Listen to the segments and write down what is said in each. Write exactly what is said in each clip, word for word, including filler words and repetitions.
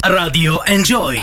Радио Enjoy.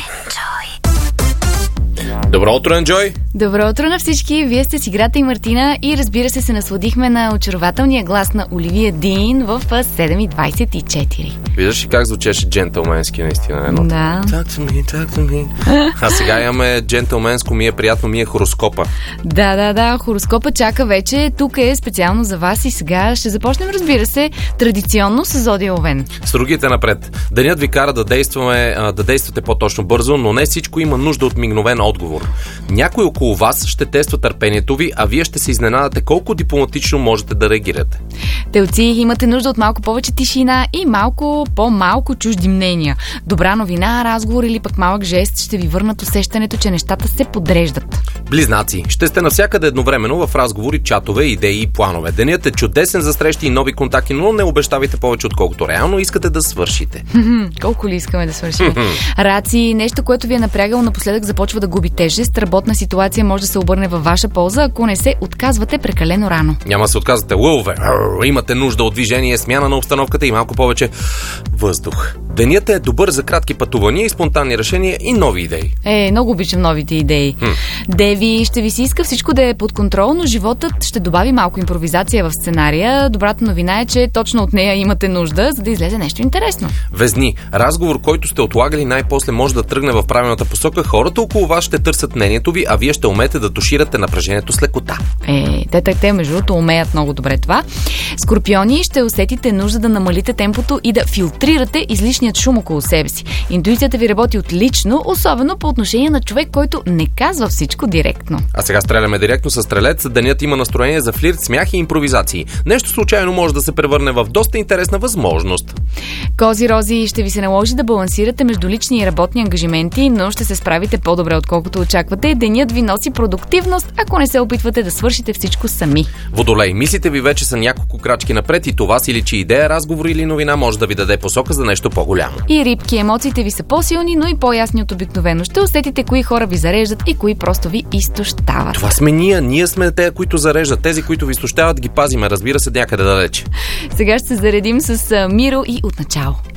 Добро утро, Enjoy! Добро утро на всички! Вие сте с Играта и Мартина и разбира се се насладихме на очарователния глас на Оливия Дин в седем и двайсет и четири. Виждаш ли как звучеше джентълменски наистина едно? Да. Так to me, так to me. А сега имаме джентълменско, ми е приятно, ми е хороскопа. Да, да, да, хороскопа чака вече. Тук е специално за вас и сега ще започнем, разбира се, традиционно с Зодия Овен. С другите напред. Денят ви кара да действаме, да действате по-точно бързо, но не всичко има нужда от мигновен отговор. Някой около вас ще тества търпението ви, а вие ще се изненадате колко дипломатично можете да реагирате. Телци, имате нужда от малко повече тишина и малко по-малко чужди мнения. Добра новина, разговор или пък малък жест ще ви върнат усещането, че нещата се подреждат. Близнаци, ще сте навсякъде едновременно в разговори, чатове, идеи и планове. Денят е чудесен за срещи и нови контакти, но не обещавайте повече, отколкото реално искате да свършите. Колко ли искаме да свършим? Раци, нещо, което ви е напрягало напоследък, започва да губи тежест. Работна ситуация може да се обърне във ваша полза, ако не се отказвате прекалено рано. Няма да се отказвате. Лъве, имате нужда от движение, смяна на обстановката и малко повече въздух. Денят е добър за кратки пътувания и спонтанни решения и нови идеи. Е, много обичам новите идеи. Хм. Деви, ще ви се иска всичко да е под контрол, но животът ще добави малко импровизация в сценария. Добрата новина е, че точно от нея имате нужда, за да излезе нещо интересно. Везни, разговор, който сте отлагали, най-после може да тръгне в правилната посока. Хората около вас ще търсят мнението ви, а вие ще умеете да туширате напрежението с лекота. Е, те, те, те между другото умеят много добре това. Скорпиони, ще усетите нужда да намалите темпото и да филтрирате излишният шум около себе си. Интуицията ви работи отлично, особено по отношение на човек, който не казва всичко директно. А сега стреляме директно с Стрелец. Денят има настроение за флирт, смях и импровизации. Нещо случайно може да се превърне в доста интересна възможност. Кози, рози, ще ви се наложи да балансирате между лични и работни ангажименти, но ще се справите по-добре, отколкото очаквате. Денят ви носи продуктивност, ако не се опитвате да свършите всичко сами. Водолей, мислите ви вече са няколко крачки напред и това си личи идея, разговор или новина може да ви даде посока за нещо по-голямо. И рибки, емоциите ви са по-силни, но и по-ясни от обикновено. Ще усетите кои хора ви зареждат и кои просто ви изтощават. Това сме ние. Ние сме те, които зареждат. Тези, които ви изтощават, ги пазиме, разбира се, някъде далече. Сега ще се заредим с Миро и Отначало.